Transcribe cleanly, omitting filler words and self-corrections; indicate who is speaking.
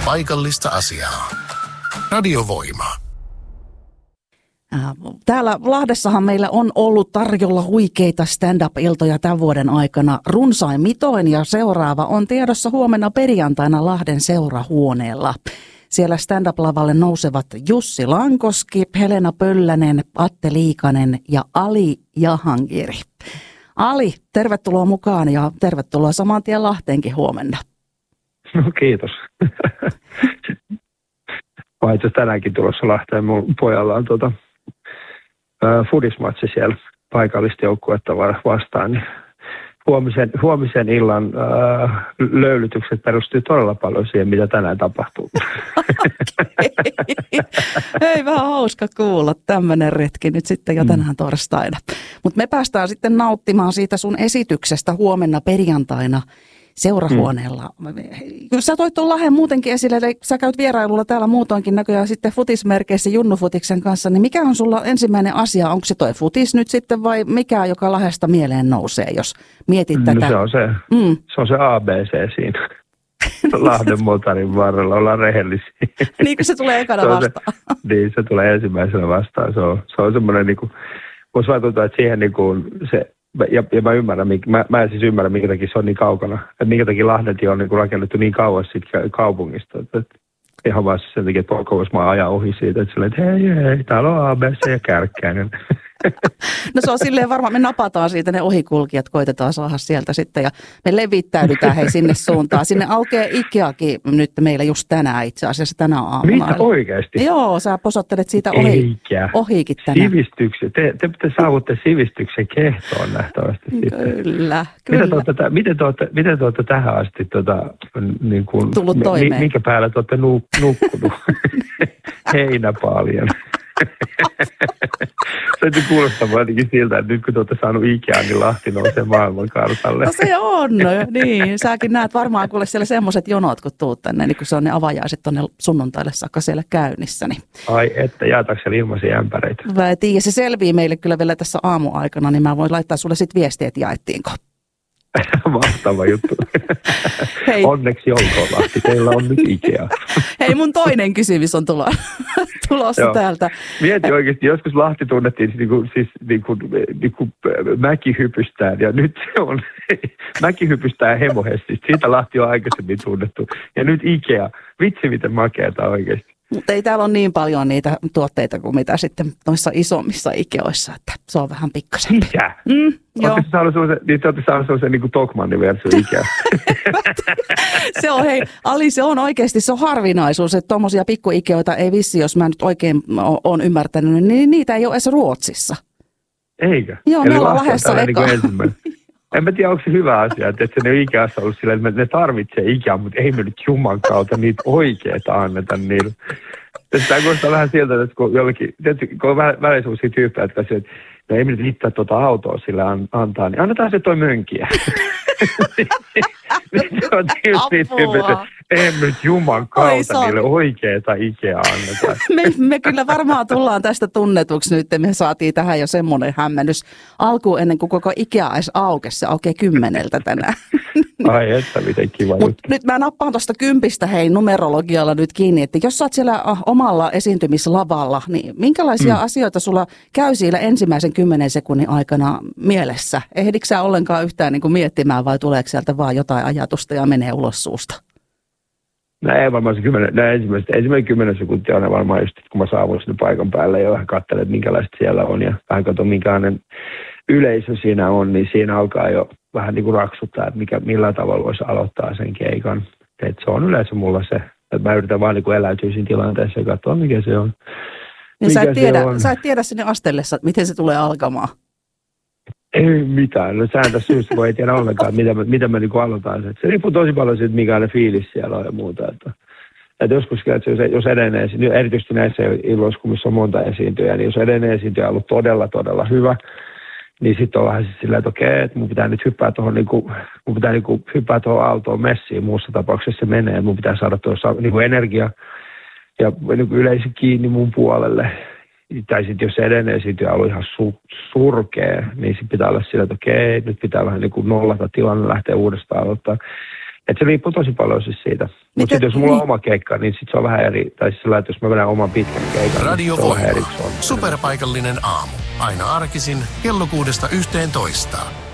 Speaker 1: paikallista asiaa. Radiovoima.
Speaker 2: Täällä Lahdessahan meillä on ollut tarjolla huikeita stand-up-iltoja tämän vuoden aikana runsain mitoin ja seuraava on tiedossa huomenna perjantaina Lahden seurahuoneella. Siellä stand-up-lavalle nousevat Jussi Lankoski, Helena Pöllänen, Atte Liikanen ja Ali Jahangiri. Ali, tervetuloa mukaan ja tervetuloa saman tien Lahteenkin huomenna.
Speaker 3: No kiitos. Mä itse tänäänkin tulossa Lahteen. Mun pojalla on fudismatsi siellä paikallista joukkuetta vastaan. Niin huomisen illan löylytykset perustuu todella paljon siihen, mitä tänään tapahtuu.
Speaker 2: Hei, vähän hauska kuulla tämmöinen retki nyt sitten jo tänään torstaina. Mutta me päästään sitten nauttimaan siitä sun esityksestä huomenna perjantaina seurahuoneella. Sä toit tuon Lahden muutenkin esille, eli sä käyt vierailulla täällä muutoinkin näköjään sitten futismerkeissä Junnufutiksen kanssa, niin mikä on sulla ensimmäinen asia? Onko se toi futis nyt sitten vai mikä, joka Lahdesta mieleen nousee, jos mietit tätä?
Speaker 3: No se on se ABC siinä. Lahden motarin varrella, ollaan rehellisiä.
Speaker 2: Niin kuin se tulee ekana vastaan.
Speaker 3: Niin, se tulee ensimmäisenä vastaan. Se on semmoinen, niin kuin, voisi vaikuttaa, että siihen niin kuin se. Ja mä ymmärrän, mä en siis ymmärrä, minkä takia se on niin kaukana. Että minkä takia Lahdentie on niin rakennettu niin kauas siitä kaupungista. Että ihan vaan sen takia, että voisi mä ajaa ohi siitä. Että silleen, että hei, täällä on ABC ja Kärkkäinen.
Speaker 2: No se on silleen varmaan, me napataan siitä ne ohikulkijat, koitetaan saada sieltä sitten ja me levittäydytään hei sinne suuntaan. Sinne aukeaa Ikeakin nyt meillä just tänään itse asiassa tänä aamuna.
Speaker 3: Mitä oikeasti?
Speaker 2: Joo, sä posottelet siitä ohikin tänään.
Speaker 3: Sivistyksen, te saavutte sivistyksen kehtoon nähtävästi.
Speaker 2: Kyllä.
Speaker 3: Miten te olette tähän asti niin kuin,
Speaker 2: tullut toimeen?
Speaker 3: Minkä päällä te olette nukkunut? Heinäpaalien. Se kuulostaa jotenkin siltä, että nyt kun te olette saanut Ikeaan, niin Lahti nousee maailmankartalle.
Speaker 2: No se on, niin. Säkin näet varmaan kuule siellä semmoiset jonot, kun tuut tänne, niin kun se on ne avajaiset tuonne sunnuntaille saakka siellä käynnissä. Niin.
Speaker 3: Ai että, jaetaanko siellä ilmaisia ämpäreitä?
Speaker 2: Mä en tiedä, se selvii meille kyllä vielä tässä aamuaikana, niin mä voin laittaa sulle sitten viestiä, että jaettiinko.
Speaker 3: Mahtava juttu.
Speaker 2: Hei.
Speaker 3: Onneksi olkoon Lahti, teillä on nyt Ikea.
Speaker 2: Hei, mun toinen kysymys on tulossa täältä.
Speaker 3: Mieti oikeasti, joskus Lahti tunnettiin mäkihypystään ja nyt se on mäkihypystään hemohestistä. Siitä Lahti on aikaisemmin tunnettu. Ja nyt Ikea. Vitsi, miten makeata oikeasti.
Speaker 2: Mutta ei täällä ole niin paljon niitä tuotteita kuin mitä sitten noissa isommissa Ikeoissa, että se on vähän pikkasen.
Speaker 3: Mitä? Olette saanut sellaisen niin kuin Tokmannin versio Ikea?
Speaker 2: Se on, hei, Ali, se on oikeasti, se on harvinaisuus, että tuommoisia pikku-Ikeoita ei vissi, jos mä nyt oikein olen ymmärtänyt, niin niitä ei ole edes Ruotsissa.
Speaker 3: Eikö?
Speaker 2: Joo, meillä on Lahdessa eka.
Speaker 3: Niin en mä tiedä, onko se hyvä asia, että se ne Ikeassa ollut silleen, että ne tarvitsee Ikea, mutta ei me nyt Juman kautta niitä oikeita anneta niille. Tämä kuulostaa vähän sieltä, että kun on välissä sellaisia tyyppejä, jotka että no ei me nyt itse autoa sille antaa, niin annetaan se toi mönkiä. Se on tietysti tyyppejä, ei me nyt Juman kautta niille oikeita Ikea annetaan.
Speaker 2: Me kyllä varmaan tullaan tästä tunnetuksi nyt. Me saatiin tähän jo semmoinen hämmennys alkuun ennen kuin koko Ikea edes aukesi. Se aukeaa 10 tänään.
Speaker 3: Ai että, miten kiva juttu.
Speaker 2: Nyt mä nappaan tuosta 10 numerologialla nyt kiinni, että jos sä oot siellä omalla esiintymislavalla, niin minkälaisia asioita sulla käy siellä ensimmäisen 10 sekunnin aikana mielessä? Ehdikö sä ollenkaan yhtään niin kuin miettimään vai tuleeko sieltä vaan jotain ajatusta ja menee ulos suusta?
Speaker 3: No ei varmaan se ensimmäinen 10 sekuntia on varmaan just, kun mä saavun sinne paikan päälle ja vähän katselen, että minkälaista siellä on ja vähän katson, minkälainen yleisö siinä on, niin siinä alkaa jo vähän niin kuin raksuttaa, että millä tavalla voisi aloittaa sen keikan. Että se on yleensä mulla se, että mä yritän vaan niin kuin eläytyä siinä tilanteessa ja katsoa, mikä se on.
Speaker 2: Niin sä et tiedä sinne astellessa, miten se tulee alkamaan.
Speaker 3: Ei mitään. No sään tässä syystä voi ei tiedä ollenkaan, mitä mä niin kuin aloitan. Se riippuu tosi paljon siitä, mikä fiilis siellä on ja muuta. Että joskus, että jos edellinen erityisesti näissä illoissa, kun missä on monta esiintyjää, niin jos edellinen esiintyjä on ollut todella, todella hyvä, niin sitten on vähän siis silleen, että okei, että mun pitää nyt hyppää tuohon hyppää tuohon aaltoon messiin. Muussa tapauksessa se menee. Mun pitää saada tuossa niin kuin energia ja niin kuin yleisö kiinni mun puolelle. Tai sitten jos se edellinen esiintyjä on ollut ihan surkea, niin sitten pitää olla sillä, että okei, nyt pitää vähän niin kuin nollata tilanne, lähteä uudestaan aloittaa. Että se riippuu tosi paljon siis siitä. Mutta sitten jos mulla on oma keikka, niin sitten se on vähän eri. Tai siis sellainen, että jos mä vedän oman pitkän keikan,
Speaker 1: Radio
Speaker 3: niin se on vähän eri.
Speaker 1: Voima. Superpaikallinen aamu. Aina arkisin kello 6–11.